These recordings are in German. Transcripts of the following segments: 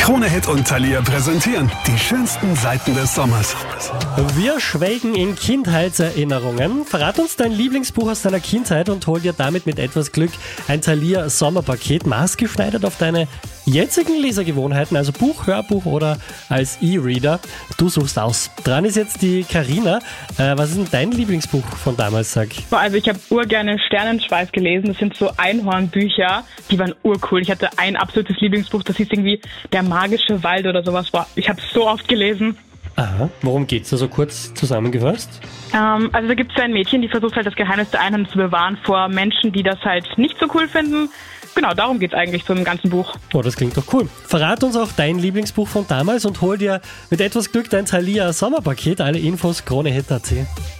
Krone-Hit und Thalia präsentieren die schönsten Seiten des Sommers. Wir schwelgen in Kindheitserinnerungen. Verrat uns dein Lieblingsbuch aus deiner Kindheit und hol dir damit mit etwas Glück ein Thalia Sommerpaket, maßgeschneidert auf deine jetzigen Lesergewohnheiten, also Buch, Hörbuch oder als E-Reader. Du suchst aus. Dran ist jetzt die Carina. Was ist denn dein Lieblingsbuch von damals, sag? Also ich habe urgerne Sternenschweif gelesen. Das sind so Einhornbücher. Die waren urcool. Ich hatte ein absolutes Lieblingsbuch, das hieß irgendwie Der magische Wald oder sowas. Ich habe es so oft gelesen. Aha, worum geht's? Also kurz zusammengefasst? Also da gibt es ein Mädchen, die versucht halt das Geheimnis der Einhorn zu bewahren vor Menschen, die das halt nicht so cool finden. Genau, darum geht's eigentlich so im ganzen Buch. Oh, das klingt doch cool. Verrat uns auch dein Lieblingsbuch von damals und hol dir mit etwas Glück dein Thalia Sommerpaket. Alle Infos KroneHit.at.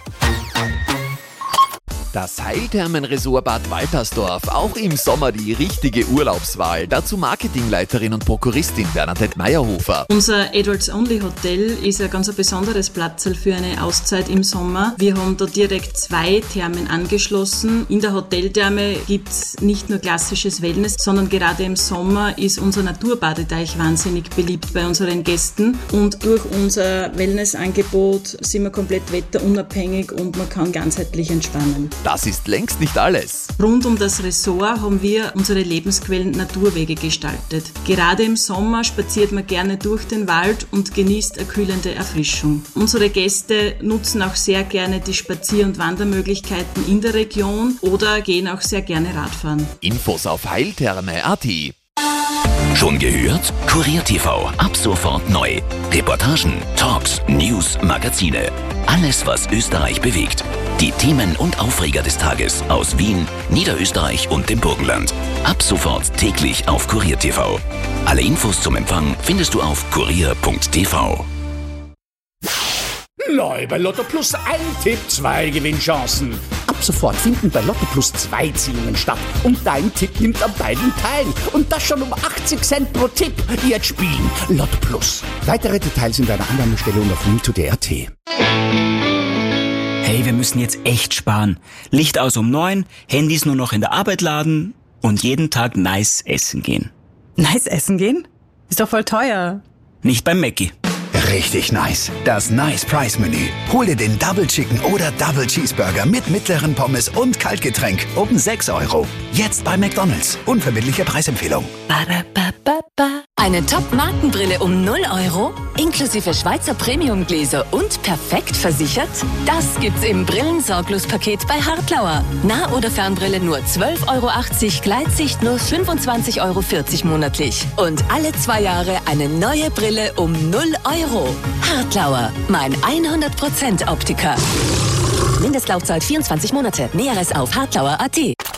Das Heilthermenresort Bad Waltersdorf, auch im Sommer die richtige Urlaubswahl. Dazu Marketingleiterin und Prokuristin Bernadette Meyerhofer. Unser Adults Only Hotel ist ein ganz besonderes Platzl für eine Auszeit im Sommer. Wir haben da direkt 2 Thermen angeschlossen. In der Hoteltherme gibt's nicht nur klassisches Wellness, sondern gerade im Sommer ist unser Naturbadeteich wahnsinnig beliebt bei unseren Gästen. Und durch unser Wellnessangebot sind wir komplett wetterunabhängig und man kann ganzheitlich entspannen. Das ist längst nicht alles. Rund um das Resort haben wir unsere Lebensquellen Naturwege gestaltet. Gerade im Sommer spaziert man gerne durch den Wald und genießt eine kühlende Erfrischung. Unsere Gäste nutzen auch sehr gerne die Spazier- und Wandermöglichkeiten in der Region oder gehen auch sehr gerne Radfahren. Infos auf heiltherme.at. Schon gehört? Kurier TV, ab sofort neu. Reportagen, Talks, News, Magazine. Alles, was Österreich bewegt. Die Themen und Aufreger des Tages aus Wien, Niederösterreich und dem Burgenland. Ab sofort täglich auf Kurier TV. Alle Infos zum Empfang findest du auf kurier.tv. Neu bei Lotto Plus ein Tipp, 2 Gewinnchancen. Ab sofort finden bei Lotto Plus 2 Ziehungen statt und dein Tipp nimmt an beiden teil. Und das schon um 80 Cent pro Tipp. Jetzt spielen Lotto Plus. Weitere Details in deiner Annahmestelle und auf Mito.at. Hey, wir müssen jetzt echt sparen. Licht aus um 9, Handys nur noch in der Arbeit laden und jeden Tag nice essen gehen. Nice essen gehen? Ist doch voll teuer. Nicht beim Mackie. Richtig nice. Das Nice Price Menü. Hol dir den Double Chicken oder Double Cheeseburger mit mittleren Pommes und Kaltgetränk um 6 €. Jetzt bei McDonald's. Unverbindliche Preisempfehlung. Eine Top-Markenbrille um 0 €, inklusive Schweizer Premium-Gläser und perfekt versichert? Das gibt's im Brillensorglos-Paket bei Hartlauer. Nah- oder Fernbrille nur 12,80 €, Gleitsicht nur 25,40 € monatlich. Und alle 2 Jahre eine neue Brille um 0 €. Hartlauer, mein 100% Optiker. Mindestlaufzeit 24 Monate. Näheres auf hartlauer.at.